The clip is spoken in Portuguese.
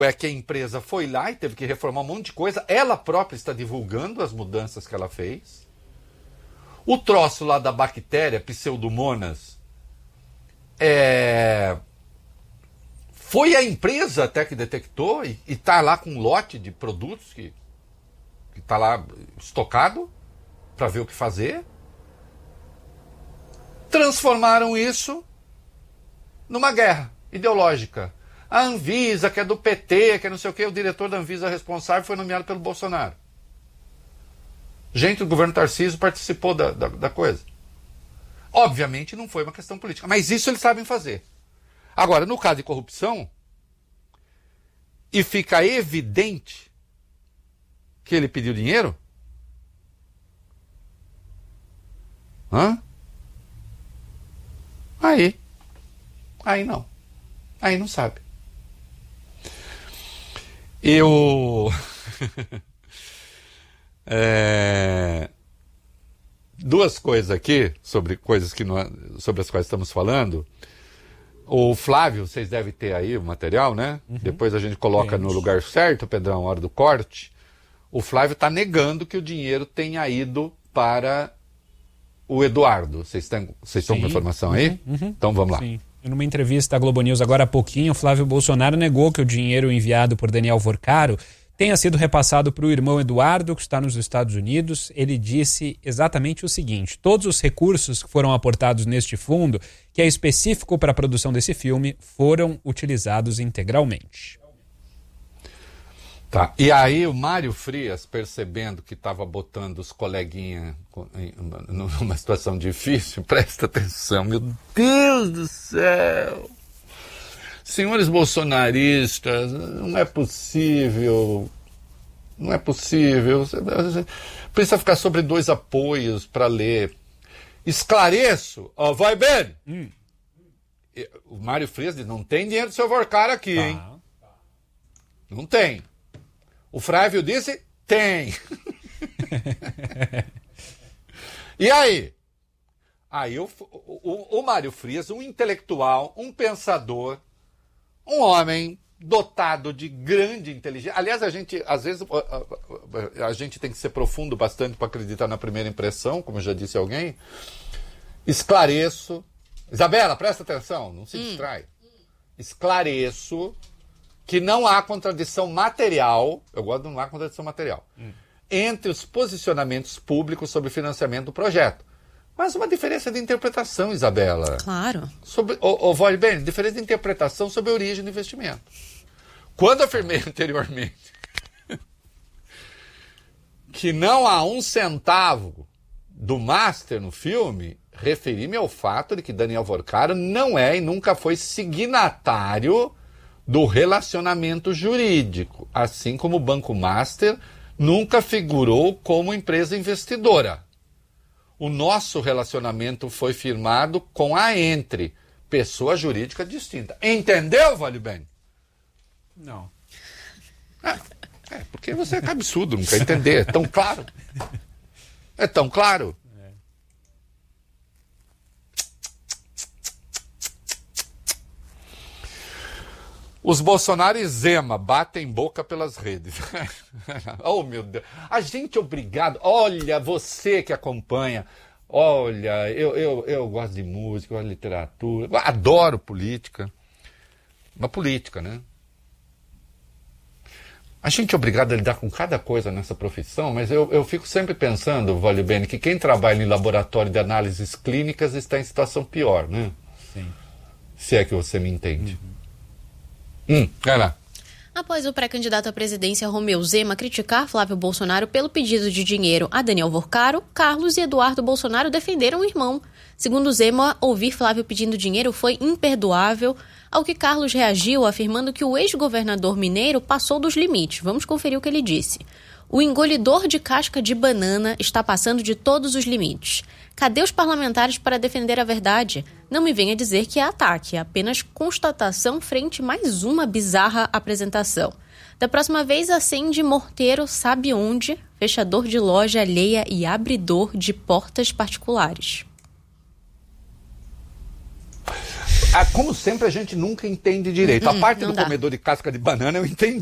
é que a empresa foi lá e teve que reformar um monte de coisa. Ela própria está divulgando as mudanças que ela fez. O troço lá da bactéria, Pseudomonas, foi a empresa até que detectou e está lá com um lote de produtos que está lá estocado para ver o que fazer. Transformaram isso numa guerra ideológica. A Anvisa, que é do PT, que é não sei o quê, o diretor da Anvisa responsável foi nomeado pelo Bolsonaro. Gente do governo Tarcísio participou da coisa. Obviamente não foi uma questão política, mas isso eles sabem fazer. Agora, no caso de corrupção, e fica evidente que ele pediu dinheiro, aí não. Aí não sabe. Duas coisas aqui, sobre coisas sobre as quais estamos falando. O Flávio, vocês devem ter aí o material, né? Uhum. Depois a gente coloca no lugar certo, Pedrão, na hora do corte. O Flávio está negando que o dinheiro tenha ido para o Eduardo. Vocês estão com a informação aí? Uhum. Então vamos lá. Sim. Numa entrevista à Globo News agora há pouquinho, Flávio Bolsonaro negou que o dinheiro enviado por Daniel Vorcaro tenha sido repassado para o irmão Eduardo, que está nos Estados Unidos. Ele disse exatamente o seguinte: todos os recursos que foram aportados neste fundo, que é específico para a produção desse filme, foram utilizados integralmente. Tá. E aí o Mário Frias, percebendo que estava botando os coleguinhas numa situação difícil, presta atenção, meu Deus do céu! Senhores bolsonaristas, não é possível. Precisa ficar sobre 2 apoios para ler. Esclareço, vai bem. O Mário Frias diz, não tem dinheiro do seu Vorcaro aqui, hein? Não tem. O Flávio disse, tem. E aí? Aí o Mário Frias, um intelectual, um pensador, um homem dotado de grande inteligência. Aliás, às vezes a gente tem que ser profundo bastante para acreditar na primeira impressão, como já disse alguém. Esclareço. Isabela, presta atenção, não se distrai. Esclareço que não há contradição material, eu gosto de não há contradição material, entre os posicionamentos públicos sobre o financiamento do projeto. Mas uma diferença de interpretação, Isabela. Claro. Vai bem, diferença de interpretação sobre a origem do investimento. Quando afirmei anteriormente que não há 1 centavo do Master no filme, referi-me ao fato de que Daniel Vorcaro não é e nunca foi signatário do relacionamento jurídico, assim como o Banco Master nunca figurou como empresa investidora. O nosso relacionamento foi firmado com a Entre, pessoa jurídica distinta. Entendeu, Vale Bem? Não. Porque você é cabeçudo, não quer entender. É tão claro. É tão claro. Os Bolsonaro e Zema batem boca pelas redes. Oh, meu Deus. A gente é obrigado. Olha, você que acompanha. Olha, eu gosto de música, gosto de literatura. Adoro política. Uma política, né? A gente é obrigado a lidar com cada coisa nessa profissão, mas eu fico sempre pensando, Vale Bene, que quem trabalha em laboratório de análises clínicas está em situação pior, né? Sim. Se é que você me entende. Vai lá. Após o pré-candidato à presidência Romeu Zema criticar Flávio Bolsonaro pelo pedido de dinheiro a Daniel Vorcaro, Carlos e Eduardo Bolsonaro defenderam o irmão. Segundo Zema, ouvir Flávio pedindo dinheiro foi imperdoável, ao que Carlos reagiu afirmando que o ex-governador mineiro passou dos limites. Vamos conferir o que ele disse. O engolidor de casca de banana está passando de todos os limites. Cadê os parlamentares para defender a verdade? Não me venha dizer que é ataque, é apenas constatação frente a mais uma bizarra apresentação. Da próxima vez, acende morteiro sabe onde, fechador de loja alheia e abridor de portas particulares. Como sempre, a gente nunca entende direito. A parte do comedor de casca de banana eu entendi.